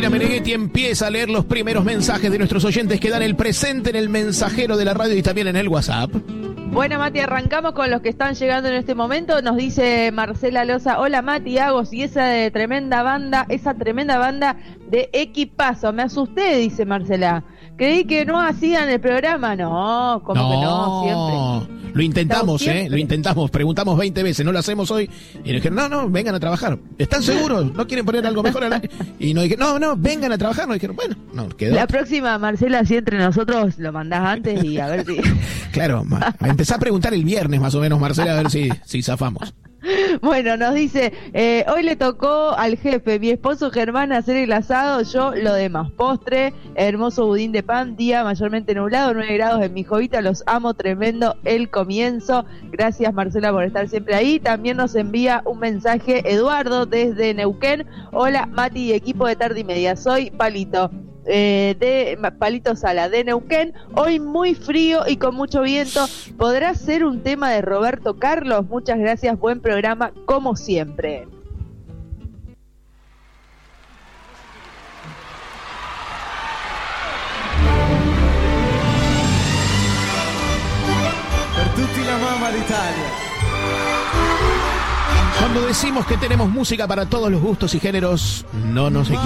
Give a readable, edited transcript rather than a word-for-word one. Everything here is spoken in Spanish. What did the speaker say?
Cristina Meneghetti empieza a leer los primeros mensajes de nuestros oyentes que dan el presente en el mensajero de la radio y también en el WhatsApp. Bueno, Mati, arrancamos con los que están llegando en este momento. Nos dice Marcela Loza: hola Mati, Agos y esa tremenda banda de Equipazo. Me asusté, dice Marcela. Creí que no hacían el programa. No, como que no, siempre. Lo intentamos, lo intentamos, preguntamos 20 veces, no lo hacemos hoy. Y nos dijeron, no, vengan a trabajar. ¿Están seguros? ¿No quieren poner algo mejor? Y nos dijeron, no, vengan a trabajar. Nos dijeron, bueno, no, quedó. La próxima, Marcela, si entre nosotros lo mandás antes y a ver si... Claro, empezá a preguntar el viernes más o menos, Marcela, a ver si zafamos. Bueno, nos dice, hoy le tocó al jefe, mi esposo Germán, hacer el asado, yo lo demás. Postre, hermoso budín de pan, día mayormente nublado, 9 grados en mi jovita, los amo, tremendo el comienzo. Gracias, Marcela, por estar siempre ahí. También nos envía un mensaje Eduardo desde Neuquén. Hola, Mati y equipo de Tarde y Media, soy Palito. De Palito Sala de Neuquén, hoy muy frío y con mucho viento. ¿Podrá ser un tema de Roberto Carlos? Muchas gracias, buen programa como siempre. Per tutti la mamma d'Italia. Cuando decimos que tenemos música para todos los gustos y géneros, no nos equivocamos.